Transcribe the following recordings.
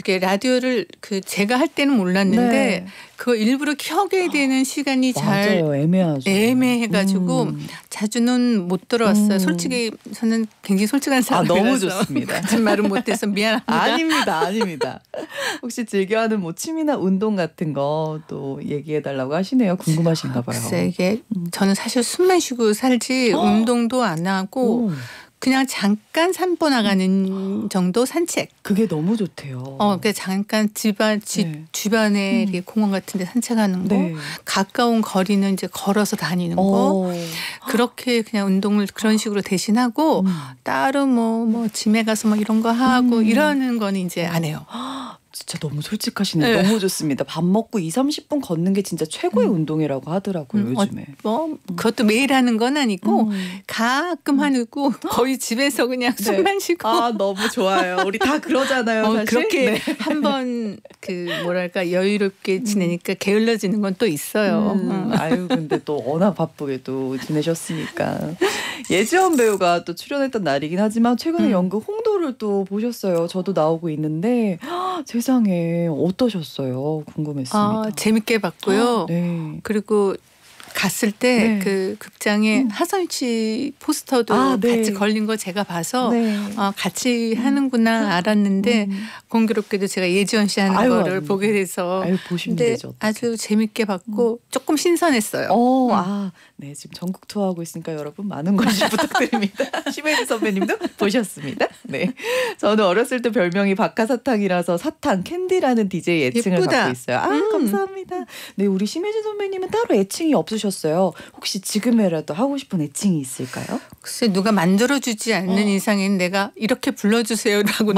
그게 라디오를 제가 할 때는 몰랐는데 네. 그거 일부러 켜게 되는 시간이 맞아요. 애매하죠. 애매해가지고 자주는 못 들어왔어요. 솔직히 저는 굉장히 솔직한 사람이라서 너무 좋습니다. 거짓말은 못해서 미안합니다. 아닙니다. 혹시 즐겨하는 뭐 취미나 운동 같은 거 또 얘기해달라고 하시네요. 궁금하신가 봐요. 글쎄 이게 저는 사실 숨만 쉬고 살지 운동도 안 하고 그냥 잠깐 산보 나가는 정도 산책. 그게 너무 좋대요. 그러니까 잠깐 집 주변에 이렇게 공원 같은 데 산책하는 거. 네. 가까운 거리는 이제 걸어서 다니는 거. 그렇게 그냥 운동을 그런 식으로 대신하고 따로 뭐 짐에 가서 뭐 이런 거 하고 이러는 거는 이제 안 해요. 진짜 너무 솔직하시네요. 네. 너무 좋습니다. 밥 먹고 2-30분 걷는 게 진짜 최고의 운동이라고 하더라고요. 요즘에. 그것도 매일 하는 건 아니고 가끔 하고 거의 집에서 그냥 숨만 쉬고. 너무 좋아요. 우리 다 그러잖아요. 사실. 그렇게 한번 뭐랄까 여유롭게 지내니까 게을러지는 건 또 있어요. 아유 근데 또 워낙 바쁘게 또 지내셨으니까. 예지원 배우가 또 출연했던 날이긴 하지만 최근에 연극 홍도를 또 보셨어요. 저도 나오고 있는데 세상에 어떠셨어요? 궁금했습니다. 재밌게 봤고요. 네. 그리고 갔을 때 네. 그 극장에 하선희 씨 포스터도 같이 걸린 거 제가 봐서 같이 하는구나 알았는데 공교롭게도 제가 예지원 씨 하는 거를 보게 돼서 보시면 되죠. 아주 재밌게 봤고 조금 신선했어요. 네, 지금 전국 투어하고 있으니까 여러분 많은 관심 부탁드립니다. 심혜진 선배님도 보셨습니다. 네, 저는 어렸을 때 별명이 박하사탕이라서 사탕 캔디라는 DJ 애칭을 갖고 있어요. 감사합니다. 네, 우리 심혜진 선배님은 따로 애칭이 없으셨어요. 혹시 지금이라도 하고 싶은 애칭이 있을까요? 글쎄 누가 만들어주지 않는 이상엔 내가 이렇게 불러주세요라고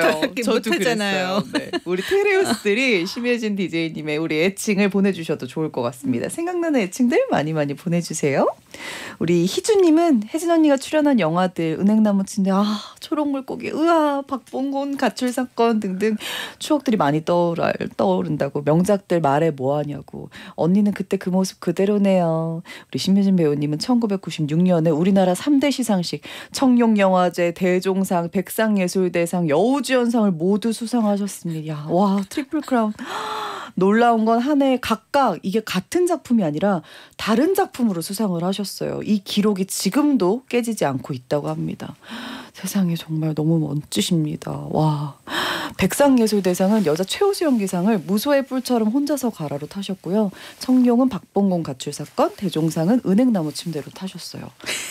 못하잖아요. 네. 우리 테레우스들이 심혜진 DJ님의 우리 애칭을 보내주셔도 좋을 것 같습니다. 생각나는 애칭들 많이 보내주세요. 우리 희주님은 혜진 언니가 출연한 영화들 은행나무 침대, 초록물고기, 박봉곤, 가출사건 등등 추억들이 많이 떠오른다고. 명작들 말해 뭐하냐고. 언니는 그때 그 모습 그대로네요. 우리 심혜진 배우님은 1996년에 우리나라 3대 시상식 청룡영화제, 대종상, 백상예술대상, 여우주연상을 모두 수상하셨습니다. 와, 트리플 크라운. 놀라운 건 한 해 각각 이게 같은 작품이 아니라 다른 작품으로 수상을 하셨어요. 이 기록이 지금도 깨지지 않고 있다고 합니다. 세상에 정말 너무 멋지십니다. 와, 백상예술대상은 여자 최우수 연기상을 무소의 뿔처럼 혼자서 가라로 타셨고요. 청룡은 박봉곤 가출사건, 대종상은 은행나무 침대로 타셨어요.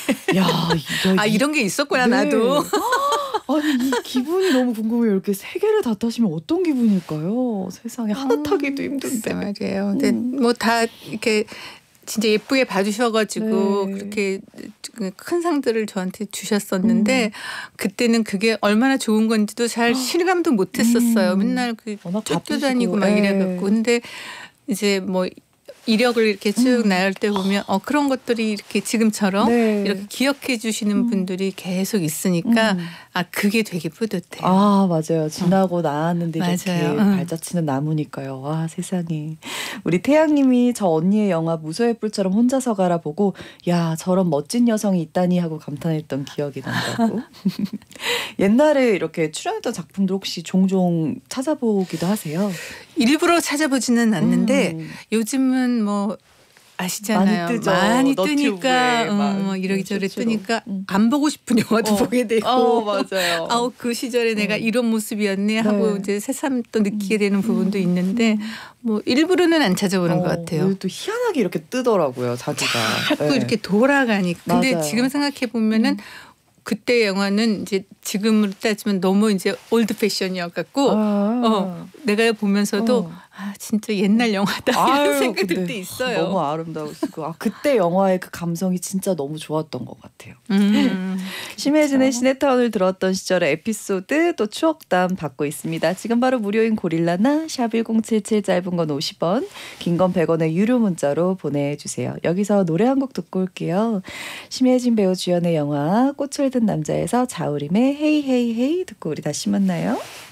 이런 게 있었구나. 네. 나도. 아니 이 기분이 너무 궁금해요. 이렇게 세 개를 다 타시면 어떤 기분일까요? 세상에 하나 타기도 힘든데 말이에요. 근데 뭐 다 이렇게 진짜 예쁘게 봐주셔가지고 그렇게 큰 상들을 저한테 주셨었는데 그때는 그게 얼마나 좋은 건지도 잘 실감도 못했었어요. 맨날 쫓겨다니고 막 이래갖고. 근데 이제 뭐 이력을 이렇게 쭉 나열 때 보면 그런 것들이 이렇게 지금처럼 이렇게 기억해 주시는 분들이 계속 있으니까 그게 되게 뿌듯해요. 맞아요. 지나고 나왔는데 이렇게 발자취는 나무니까요. 와, 세상에. 우리 태양님이 저 언니의 영화 무소의 뿔처럼 혼자서 가라 보고 저런 멋진 여성이 있다니 하고 감탄했던 기억이 난다고. 옛날에 이렇게 출연했던 작품들 혹시 종종 찾아보기도 하세요? 일부러 찾아보지는 않는데 요즘은 뭐 아시잖아요. 많이 뜨니까 뭐 이러기저러 뜨니까 안 보고 싶은 영화도 보게 되고. 맞아요. 그 시절에 내가 이런 모습이었네 하고 이제 새삼 또 느끼게 되는 부분도 있는데 뭐 일부러는 안 찾아보는 것 같아요. 또 희한하게 이렇게 뜨더라고요. 자기가. 자꾸 이렇게 돌아가니까. 근데 지금 생각해 보면은 그때 영화는 이제 지금으로 따지면 너무 이제 올드 패션이어갖고 내가 보면서도 진짜 옛날 영화다 이런 생각이 들 때 있어요. 너무 아름다웠고 그때 영화의 그 감성이 진짜 너무 좋았던 것 같아요. 심혜진의 시네타운을 들었던 시절의 에피소드 또 추억담 받고 있습니다. 지금 바로 무료인 고릴라나 샵1077 짧은 건 50원, 긴 건 100원의 유료 문자로 보내주세요. 여기서 노래 한 곡 듣고 올게요. 심혜진 배우 주연의 영화 꽃을 든 남자에서 자우림의 헤이 헤이 헤이 듣고 우리 다시 만나요.